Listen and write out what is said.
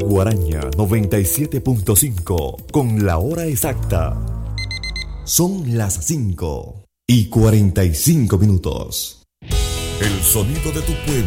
Guaraña 97.5 con la hora exacta. Son las 5:45. El sonido de tu pueblo.